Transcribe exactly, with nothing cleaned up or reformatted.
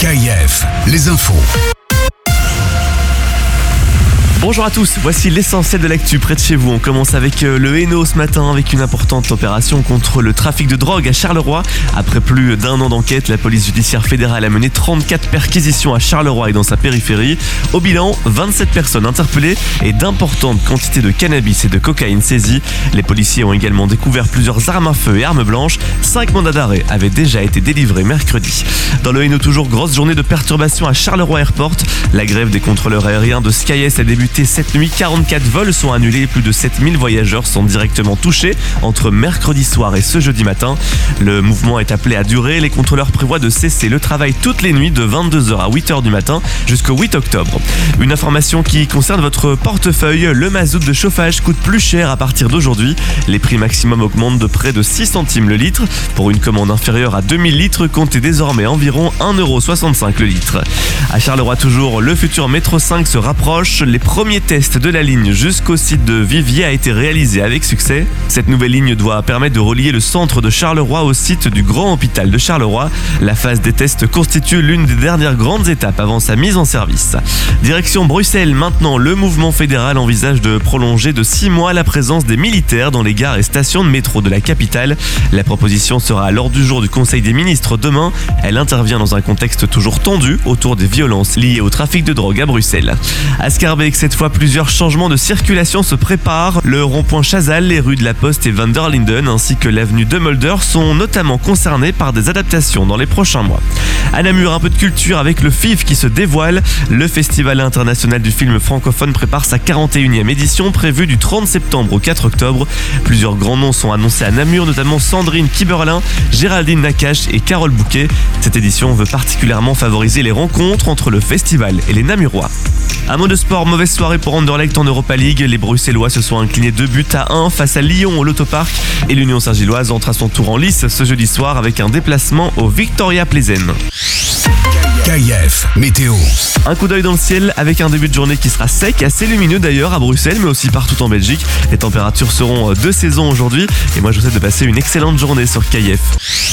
K I F, les infos. Bonjour à tous, voici l'essentiel de l'actu près de chez vous. On commence avec le Hainaut ce matin avec une importante opération contre le trafic de drogue à Charleroi. Après plus d'un an d'enquête, la police judiciaire fédérale a mené trente-quatre perquisitions à Charleroi et dans sa périphérie. Au bilan, vingt-sept personnes interpellées et d'importantes quantités de cannabis et de cocaïne saisies. Les policiers ont également découvert plusieurs armes à feu et armes blanches. Cinq mandats d'arrêt avaient déjà été délivrés mercredi. Dans le Hainaut, toujours grosse journée de perturbation à Charleroi Airport. La grève des contrôleurs aériens de SkyS a débuté cette nuit. quarante-quatre vols sont annulés et plus de sept mille voyageurs sont directement touchés entre mercredi soir et ce jeudi matin. Le mouvement est appelé à durer. Les contrôleurs prévoient de cesser le travail toutes les nuits de vingt-deux heures à huit heures du matin jusqu'au huit octobre. Une information qui concerne votre portefeuille. Le mazout de chauffage coûte plus cher à partir d'aujourd'hui. Les prix maximum augmentent de près de six centimes le litre. Pour une commande inférieure à deux mille litres, comptez désormais environ un euro soixante-cinq le litre. À Charleroi toujours, le futur métro cinq se rapproche. Les premiers test de la ligne jusqu'au site de Viviers a été réalisé avec succès. Cette nouvelle ligne doit permettre de relier le centre de Charleroi au site du Grand Hôpital de Charleroi. La phase des tests constitue l'une des dernières grandes étapes avant sa mise en service. Direction Bruxelles maintenant, le mouvement fédéral envisage de prolonger de six mois la présence des militaires dans les gares et stations de métro de la capitale. La proposition sera à l'ordre du jour du Conseil des ministres demain. Elle intervient dans un contexte toujours tendu autour des violences liées au trafic de drogue à Bruxelles. À Schaerbeek, cette fois, plusieurs changements de circulation se préparent. Le rond-point Chazal, les rues de la Poste et Van der Linden ainsi que l'avenue de Mulder sont notamment concernés par des adaptations dans les prochains mois. À Namur, un peu de culture avec le F I F qui se dévoile. Le Festival international du film francophone prépare sa quarante et unième édition prévue du trente septembre au quatre octobre. Plusieurs grands noms sont annoncés à Namur, notamment Sandrine Kiberlin, Géraldine Nakache et Carole Bouquet. Cette édition veut particulièrement favoriser les rencontres entre le festival et les Namurois. Un mot de sport, mauvaise soirée pour Anderlecht en Europa League. Les Bruxellois se sont inclinés deux buts à un face à Lyon au Lotopark et l'Union Saint-Gilloise entre à son tour en lice ce jeudi soir avec un déplacement au Victoria Pleasant. K I F, météo. Un coup d'œil dans le ciel avec un début de journée qui sera sec, assez lumineux d'ailleurs à Bruxelles mais aussi partout en Belgique. Les températures seront de saison aujourd'hui et moi je vous souhaite de passer une excellente journée sur K I F.